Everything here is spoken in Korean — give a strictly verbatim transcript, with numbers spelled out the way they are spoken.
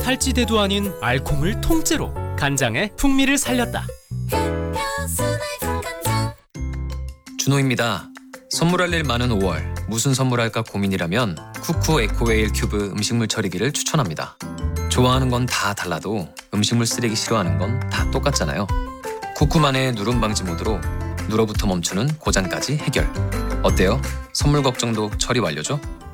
살찌대도 아닌 알콩을 통째로 간장의 풍미를 살렸다. 준호입니다. 선물할 일 많은 오월, 무슨 선물할까 고민이라면 쿠쿠 에코웨일 큐브 음식물 처리기를 추천합니다. 좋아하는 건 다 달라도 음식물 쓰레기 싫어하는 건 다 똑같잖아요. 쿠쿠만의 누름 방지 모드로 누러부터 멈추는 고장까지 해결. 어때요? 선물 걱정도 처리 완료죠?